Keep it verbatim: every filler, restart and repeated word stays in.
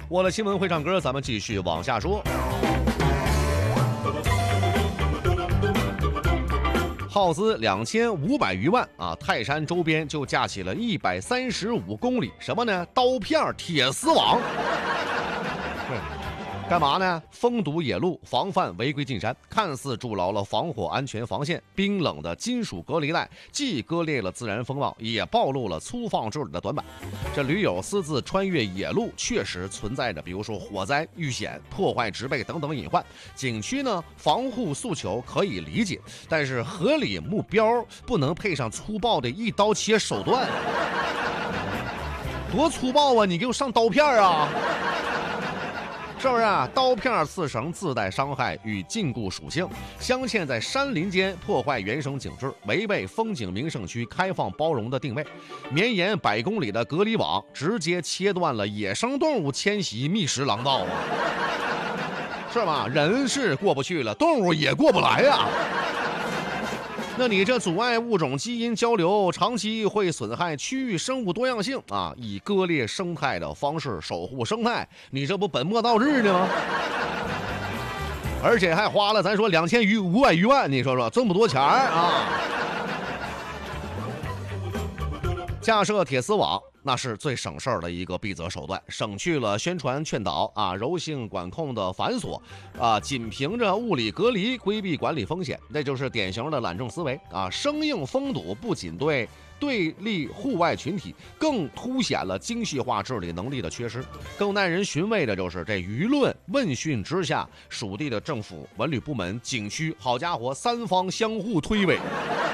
我的新闻会唱歌，咱们继续往下说。耗资两千五百余万啊，泰山周边就架起了一百三十五公里什么呢？刀片铁丝网。对。干嘛呢？封堵野路，防范违规进山，看似筑牢了防火安全防线，冰冷的金属隔离带既割裂了自然风貌，也暴露了粗放治理的短板。这驴友私自穿越野路，确实存在着比如说火灾、遇险、破坏植被等等隐患。景区呢，防护诉求可以理解，但是合理目标不能配上粗暴的一刀切手段。多粗暴啊！你给我上刀片啊！是不是啊？刀片刺绳自带伤害与禁锢属性，镶嵌在山林间，破坏原生景致，违背风景名胜区开放包容的定位。绵延百公里的隔离网，直接切断了野生动物迁徙觅食廊道啊！是吧？人是过不去了，动物也过不来呀、啊。那你这阻碍物种基因交流，长期会损害区域生物多样性啊！以割裂生态的方式守护生态，你这不本末倒置呢吗？而且还花了咱说两千余五百余万，你说说这么多钱啊！架设铁丝网那是最省事儿的一个避责手段，省去了宣传劝导啊、柔性管控的繁琐啊，仅凭着物理隔离规避管理风险，这就是典型的懒政思维啊！生硬封堵不仅对对立户外群体，更凸显了精细化治理能力的缺失。更耐人寻味的就是这舆论问讯之下，属地的政府、文旅部门、景区，好家伙，三方相互推诿。